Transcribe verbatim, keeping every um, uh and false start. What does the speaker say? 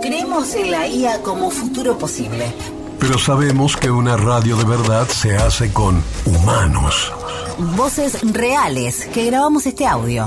Creemos en la I A como futuro posible. Pero sabemos que una radio de verdad se hace con humanos. Voces reales que grabamos este audio.